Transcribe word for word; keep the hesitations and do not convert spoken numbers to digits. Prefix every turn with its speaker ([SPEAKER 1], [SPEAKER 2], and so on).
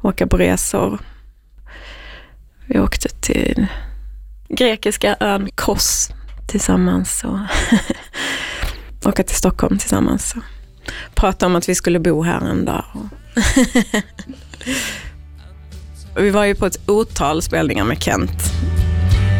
[SPEAKER 1] åka på resor. Vi åkte till grekiska ön Kos tillsammans och åka till Stockholm tillsammans och prata om att vi skulle bo här en dag. Vi var ju på ett otal spelningar med Kent.